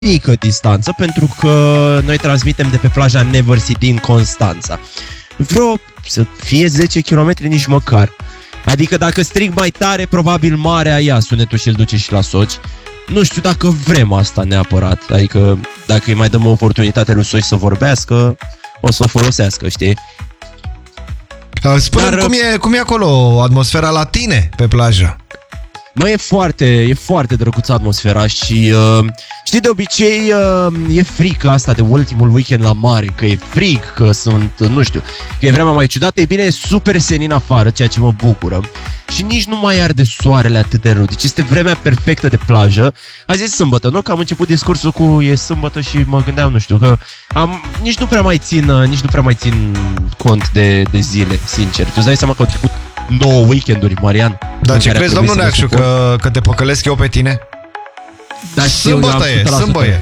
mică distanță, pentru că noi transmitem de pe plaja Neversea din Constanța. Vreo, să fie 10 km nici măcar. Adică dacă strig mai tare, probabil marea ia sunetul și îl duce și la soci. Nu știu dacă vrem asta neapărat. Adică dacă îi mai dăm o oportunitate lui soci să vorbească, o să o folosească, știi? Spune-mi cum e acolo atmosfera la tine pe plajă? Mă, e foarte drăguță atmosfera și știi, de obicei e frică asta de ultimul weekend la mare, că e frig, că sunt, nu știu, că e vremea mai ciudată. E bine, e super senin afară, ceea ce mă bucură. Și nici nu mai arde soarele atât de rău. Deci este vremea perfectă de plajă. Azi e sâmbătă, nu? Că am început discursul cu e sâmbătă și mă gândeam, nu știu, că nici nu prea mai țin cont de zile, sincer. Tu îți dai seama că au trecut 9 weekenduri, Marian. Dar ce crezi, domnul Neacșu, că te păcălesc eu pe tine? Da, sâmbătă e.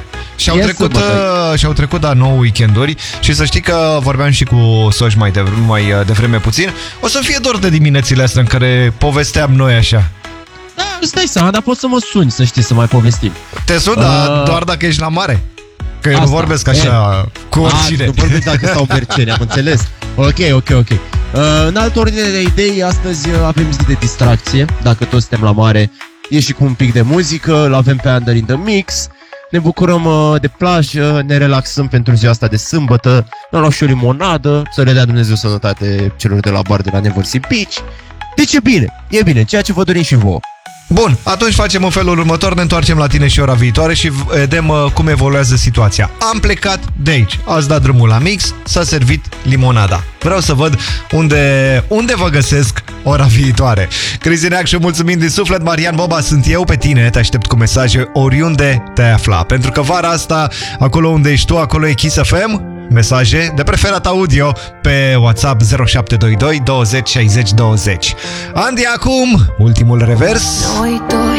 Și-au trecut, da, 9 weekenduri. Și să știi că vorbeam și cu Soș mai devreme puțin. O să fie doar de diminețile astea în care povesteam noi așa. Da, îți dai seama, dar poți să mă suni, să știi, să mai povestim. Te sun, dar doar dacă ești la mare. Că eu nu vorbesc așa cu oricine. Nu vorbesc dacă stau berceni, am înțeles. Ok. În altă ordine de idei, astăzi avem zi de distracție. Dacă toți suntem la mare, e și cu un pic de muzică, îl avem pe Under in the Mix. Ne bucurăm de plajă, ne relaxăm pentru ziua asta de sâmbătă. Ne luăm și o limonadă, să le dea Dumnezeu sănătate celor de la bar de la Neversea Beach. Deci e bine, ceea ce vă dorim și vouă. Bun, atunci facem în felul următor, ne întoarcem la tine și ora viitoare și vedem cum evoluează situația. Am plecat de aici, ați dat drumul la mix, s-a servit limonada. Vreau să văd unde vă găsesc ora viitoare. Cristi Neacșu, mulțumim din suflet. Marian Boba sunt eu, pe tine te aștept cu mesaje oriunde te-ai afla. Pentru că vara asta, acolo unde ești tu, acolo e Kiss FM. Mesaje de preferat audio pe WhatsApp 0722 20 60 20. Andy acum, ultimul revers. Noi doi